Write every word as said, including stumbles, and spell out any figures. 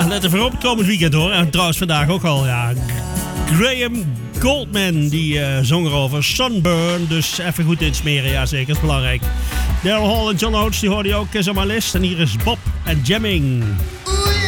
let even op het komend weekend hoor. En trouwens vandaag ook al, ja. Graham Goldman, die uh, zong erover. Sunburn, dus even goed insmeren, ja zeker, is belangrijk. Daryl Hall en John Oates, die hoorde je ook eens op mijn list. En hier is Bob en Jamming. Ooh, yeah.